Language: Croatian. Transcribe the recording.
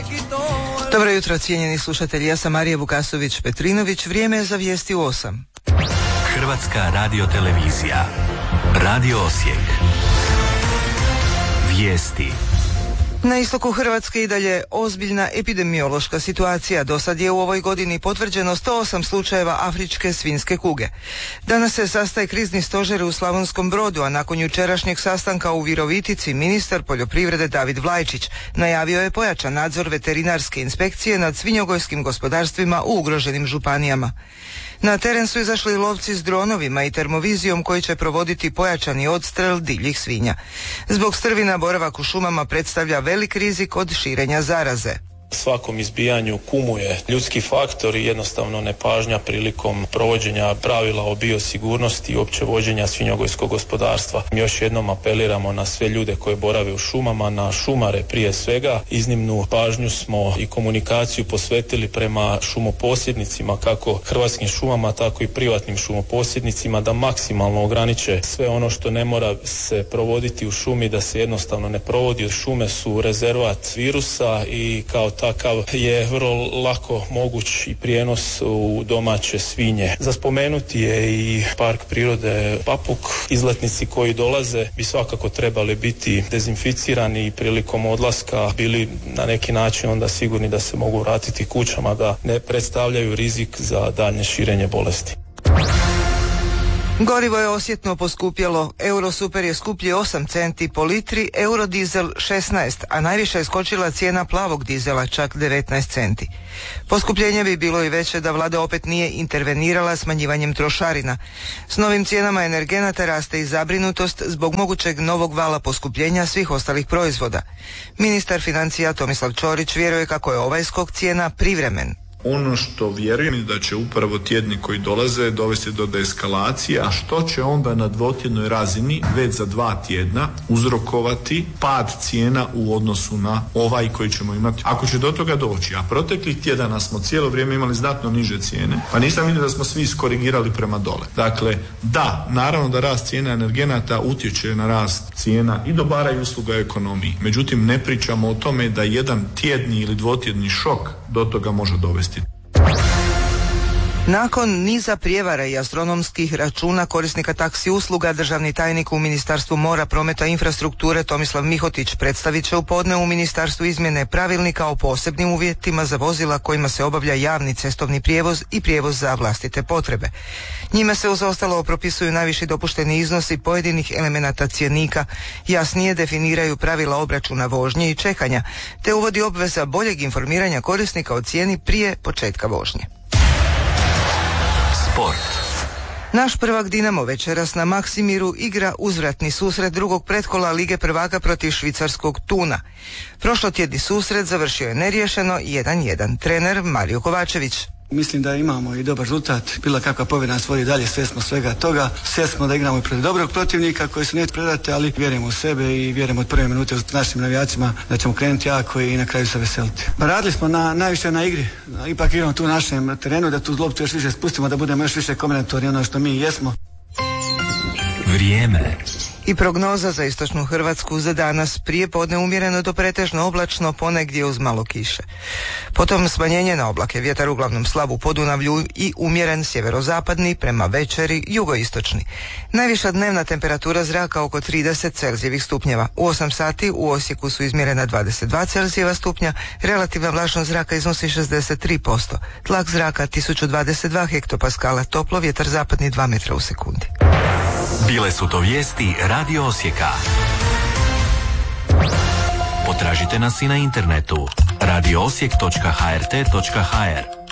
Dobro jutro, cijenjeni slušatelji. Ja sam Marija Vukasović-Petrinović. Vrijeme je za vijesti u 8. Hrvatska radiotelevizija. Radio Osijek. Vijesti. Na istoku Hrvatske i dalje ozbiljna epidemiološka situacija. Do sad je u ovoj godini potvrđeno 108 slučajeva afričke svinjske kuge. Danas se sastaje krizni stožer u Slavonskom Brodu, a nakon jučerašnjeg sastanka u Virovitici ministar poljoprivrede David Vlajčić najavio je pojačan nadzor veterinarske inspekcije nad svinjogojskim gospodarstvima u ugroženim županijama. Na teren su izašli lovci s dronovima i termovizijom koji će provoditi pojačani odstrel divljih svinja. Zbog strvina boravak u šumama predstavlja velik rizik od širenja zaraze. Svakom izbijanju kumuje ljudski faktor i jednostavno nepažnja prilikom provođenja pravila o biosigurnosti i opće vođenja svinjogojskog gospodarstva. Još jednom apeliramo na sve ljude koji borave u šumama, na šumare prije svega. Iznimnu pažnju smo i komunikaciju posvetili prema šumoposjednicima, kako Hrvatskim šumama, tako i privatnim šumoposjednicima, da maksimalno ograniče sve ono što ne mora se provoditi u šumi, da se jednostavno ne provodi. Šume su rezervat virusa i kao takav je vrlo lako moguć i prijenos u domaće svinje. Za spomenuti je i park prirode Papuk. Izletnici koji dolaze bi svakako trebali biti dezinficirani i prilikom odlaska bili na neki način onda sigurni da se mogu vratiti kućama, da ne predstavljaju rizik za daljnje širenje bolesti. Gorivo je osjetno poskupjelo. Eurosuper je skuplji 8 centi po litri, eurodizel 16, a najviše je skočila cijena plavog dizela, čak 19 centi. Poskupljenje bi bilo i veće da vlada opet nije intervenirala smanjivanjem trošarina. S novim cijenama energenata raste i zabrinutost zbog mogućeg novog vala poskupljenja svih ostalih proizvoda. Ministar financija Tomislav Ćorić vjeruje kako je ovaj skok cijena privremen. Ono što vjerujem je da će upravo tjedni koji dolaze dovesti do deeskalacije, a što će onda na dvotjednoj razini već za 2 tjedna uzrokovati pad cijena u odnosu na ovaj koji ćemo imati. Ako će do toga doći, a proteklih tjedana smo cijelo vrijeme imali znatno niže cijene, pa nisam vidio da smo svi iskorigirali prema dole. Dakle, da, naravno da rast cijena energenata utječe na rast cijena i dobara i usluga ekonomiji. Međutim, ne pričamo o tome da jedan tjedni ili dvotjedni šok do toga može dovesti. Nakon niza prijevara i astronomskih računa korisnika taksi usluga, državni tajnik u Ministarstvu mora, prometa i infrastrukture Tomislav Mihotić predstavit će u podne u Ministarstvu izmjene pravilnika o posebnim uvjetima za vozila kojima se obavlja javni cestovni prijevoz i prijevoz za vlastite potrebe. Njime se uz ostalo propisuju najviši dopušteni iznosi pojedinih elemenata cjenika, jasnije definiraju pravila obračuna vožnje i čekanja, te uvodi obveza boljeg informiranja korisnika o cijeni prije početka vožnje. Sport. Naš prvak Dinamo večeras na Maksimiru igra uzvratni susret drugog pretkola Lige prvaka protiv švicarskog Tuna. Prošlotjedni susret završio je neriješeno 1-1. Trener Mario Kovačević. Mislim da imamo i dobar rezultat, bila kakva pobjeda nas vodi dalje, sve smo svega toga. Sve smo da igramo i protiv dobrog protivnika koji se neće predati, ali vjerujemo u sebe i vjerujemo od prve minute s našim navijacima da ćemo krenuti jako i na kraju se veseliti. Radili smo najviše na igri, ipak igramo tu u našem terenu, da tu loptu još više spustimo, da budemo još više kombinatorni ono što mi jesmo. Vrijeme. I prognoza za istočnu Hrvatsku za danas: prije podne umjereno do pretežno oblačno, ponegdje uz malo kiše. Potom smanjenje na oblake, vjetar uglavnom slab u Podunavlju i umjeren sjeverozapadni, prema večeri jugoistočni. Najviša dnevna temperatura zraka oko 30 Celzijevih stupnjeva. U 8 sati u Osijeku su izmjerena 22 Celzijeva stupnja, relativna vlažnost zraka iznosi 63%, tlak zraka 1022 hektopaskala, toplo, vjetar zapadni 2 metra u sekundi. Bile su to vijesti Radio Osijeka. Potražite nas i na internetu radioosijek.hrt.hr.